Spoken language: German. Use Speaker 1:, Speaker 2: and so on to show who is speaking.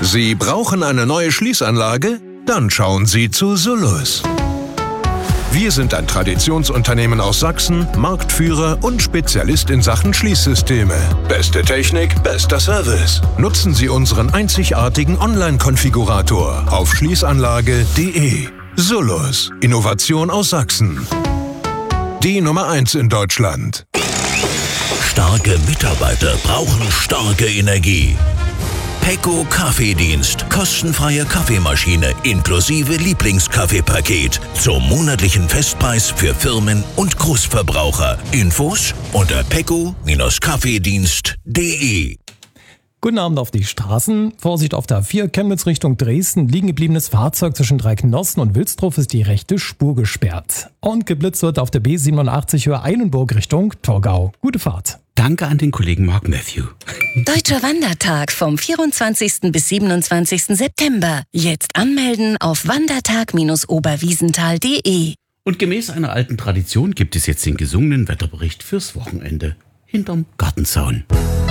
Speaker 1: Sie brauchen eine neue Schließanlage? Dann schauen Sie zu Solus. Wir sind ein Traditionsunternehmen aus Sachsen, Marktführer und Spezialist in Sachen Schließsysteme. Beste Technik, bester Service. Nutzen Sie unseren einzigartigen Online-Konfigurator auf schließanlage.de. Solus, Innovation aus Sachsen. Die Nummer 1 in Deutschland.
Speaker 2: Starke Mitarbeiter brauchen starke Energie. Pecco Kaffeedienst. Kostenfreie Kaffeemaschine inklusive Lieblingskaffeepaket. Zum monatlichen Festpreis für Firmen und Großverbraucher. Infos unter pecco-kaffeedienst.de.
Speaker 3: Guten Abend auf die Straßen. Vorsicht auf der A4 Chemnitz Richtung Dresden. Liegen gebliebenes Fahrzeug zwischen Dreiknossen und Wilsdruf ist die rechte Spur gesperrt. Und geblitzt wird auf der B87 Höhe Eilenburg Richtung Torgau. Gute Fahrt.
Speaker 4: Danke an den Kollegen Mark Matthew.
Speaker 5: Deutscher Wandertag vom 24. bis 27. September. Jetzt anmelden auf wandertag-oberwiesenthal.de.
Speaker 4: Und gemäß einer alten Tradition gibt es jetzt den gesungenen Wetterbericht fürs Wochenende hinterm Gartenzaun.